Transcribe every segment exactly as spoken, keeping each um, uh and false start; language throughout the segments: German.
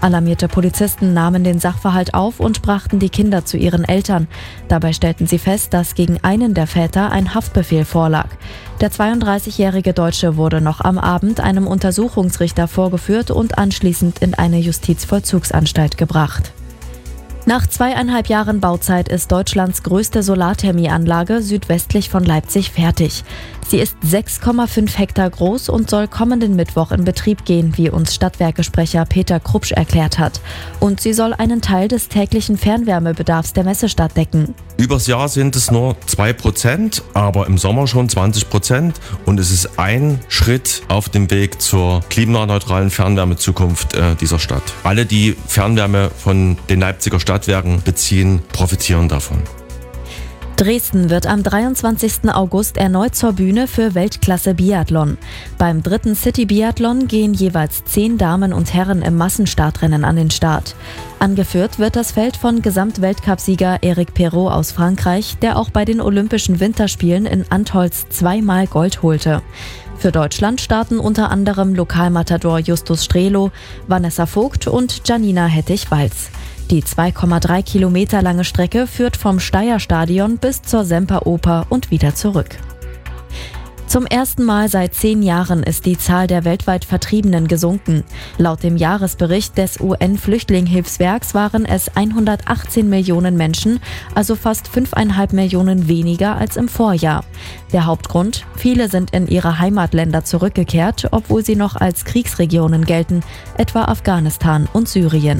Alarmierte Polizisten nahmen den Sachverhalt auf und brachten die Kinder zu ihren Eltern. Dabei stellten sie fest, dass gegen einen der Väter ein Haftbefehl vorlag. Der zweiunddreißigjährige Deutsche wurde noch am Abend einem Untersuchungsrichter vorgeführt und anschließend in eine Justizvollzugsanstalt gebracht. Nach zweieinhalb Jahren Bauzeit ist Deutschlands größte Solarthermieanlage südwestlich von Leipzig fertig. Sie ist sechs Komma fünf Hektar groß und soll kommenden Mittwoch in Betrieb gehen, wie uns Stadtwerke-Sprecher Peter Krupsch erklärt hat. Und sie soll einen Teil des täglichen Fernwärmebedarfs der Messestadt decken. Übers Jahr sind es nur zwei Prozent, aber im Sommer schon zwanzig Prozent. Und es ist ein Schritt auf dem Weg zur klimaneutralen Fernwärmezukunft äh, dieser Stadt. Alle, die Fernwärme von den Leipziger Stadtwerken beziehen, profitieren davon. Dresden wird am dreiundzwanzigsten August erneut zur Bühne für Weltklasse-Biathlon. Beim dritten City-Biathlon gehen jeweils zehn Damen und Herren im Massenstartrennen an den Start. Angeführt wird das Feld von Gesamtweltcupsieger Eric Perrault aus Frankreich, der auch bei den Olympischen Winterspielen in Antholz zweimal Gold holte. Für Deutschland starten unter anderem Lokalmatador Justus Strelo, Vanessa Vogt und Janina Hettich-Walz. Die zwei Komma drei Kilometer lange Strecke führt vom Steyrstadion bis zur Semperoper und wieder zurück. Zum ersten Mal seit zehn Jahren ist die Zahl der weltweit Vertriebenen gesunken. Laut dem Jahresbericht des U N-Flüchtlingshilfswerks waren es hundertachtzehn Millionen Menschen, also fast fünfeinhalb Millionen weniger als im Vorjahr. Der Hauptgrund: viele sind in ihre Heimatländer zurückgekehrt, obwohl sie noch als Kriegsregionen gelten, etwa Afghanistan und Syrien.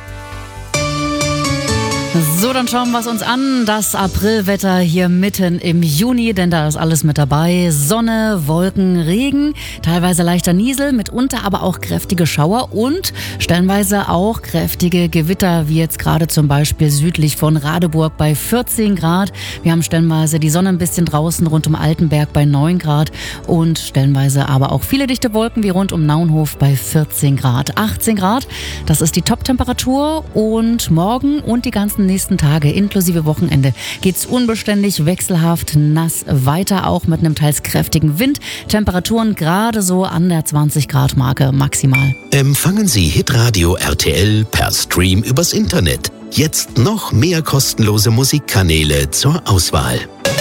So, dann schauen wir es uns an. Das Aprilwetter hier mitten im Juni, denn da ist alles mit dabei. Sonne, Wolken, Regen, teilweise leichter Niesel, mitunter aber auch kräftige Schauer und stellenweise auch kräftige Gewitter, wie jetzt gerade zum Beispiel südlich von Radeburg bei vierzehn Grad. Wir haben stellenweise die Sonne ein bisschen draußen rund um Altenberg bei neun Grad und stellenweise aber auch viele dichte Wolken wie rund um Naunhof bei vierzehn Grad. achtzehn Grad, das ist die Top-Temperatur und morgen und die ganzen nächsten Tage inklusive Wochenende geht's unbeständig, wechselhaft, nass weiter, auch mit einem teils kräftigen Wind. Temperaturen gerade so an der zwanzig Grad Marke maximal. Empfangen Sie Hitradio R T L per Stream übers Internet. Jetzt noch mehr kostenlose Musikkanäle zur Auswahl.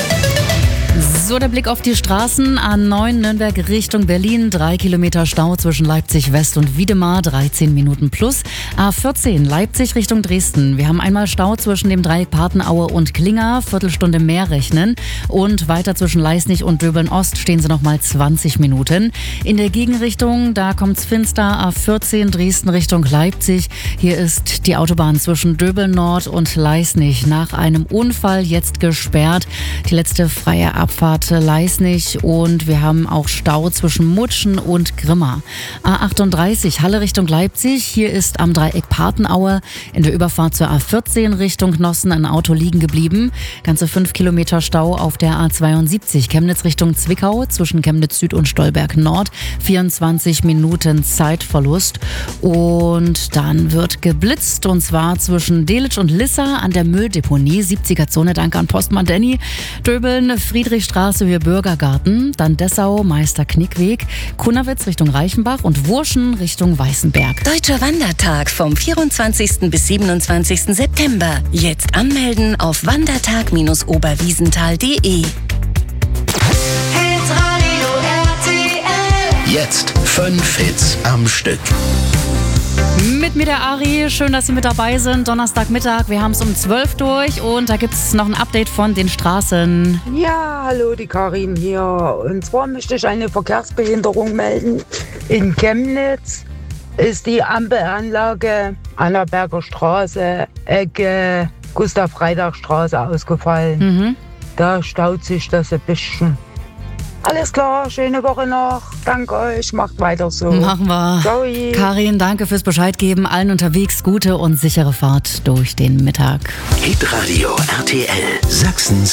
So, der Blick auf die Straßen. A neun Nürnberg Richtung Berlin. Drei Kilometer Stau zwischen Leipzig West und Wiedemar. dreizehn Minuten plus. A vierzehn Leipzig Richtung Dresden. Wir haben einmal Stau zwischen dem Dreieck Patenaue und Klinger. Viertelstunde mehr rechnen. Und weiter zwischen Leisnig und Döbeln Ost stehen sie nochmal zwanzig Minuten. In der Gegenrichtung, da kommt's finster. A vierzehn Dresden Richtung Leipzig. Hier ist die Autobahn zwischen Döbeln Nord und Leisnig nach einem Unfall jetzt gesperrt. Die letzte freie Abfahrt Leisnig und wir haben auch Stau zwischen Mutschen und Grimma. A achtunddreißig Halle Richtung Leipzig. Hier ist am Dreieck Patenaue in der Überfahrt zur A vierzehn Richtung Nossen ein Auto liegen geblieben. Ganze fünf Kilometer Stau auf der A zweiundsiebzig Chemnitz Richtung Zwickau zwischen Chemnitz Süd und Stolberg Nord. vierundzwanzig Minuten Zeitverlust. Und dann wird geblitzt und zwar zwischen Delitzsch und Lissa an der Mülldeponie. siebziger Zone, danke an Postmann Danny. Döbeln, Friedrichstraße, Höhe Bürgergarten, dann Dessau, Meister Knickweg, Kunnawitz Richtung Reichenbach und Wurschen Richtung Weißenberg. Deutscher Wandertag vom vierundzwanzigsten bis siebenundzwanzigsten September. Jetzt anmelden auf wandertag Bindestrich oberwiesenthal punkt de. Hitradio R T L. Jetzt fünf Hits am Stück. Mit mir der Ari, schön, dass Sie mit dabei sind. Donnerstagmittag, wir haben es um zwölf durch und da gibt es noch ein Update von den Straßen. Ja, hallo, die Karin hier. Und zwar möchte ich eine Verkehrsbehinderung melden. In Chemnitz ist die Ampelanlage Annaberger Straße, Ecke Gustav-Freitag-Straße ausgefallen. Mhm. Da staut sich das ein bisschen. Alles klar, schöne Woche noch. Danke euch, macht weiter so. Machen wir. Ciao. Karin, danke fürs Bescheid geben. Allen unterwegs gute und sichere Fahrt durch den Mittag. Hitradio R T L, Sachsens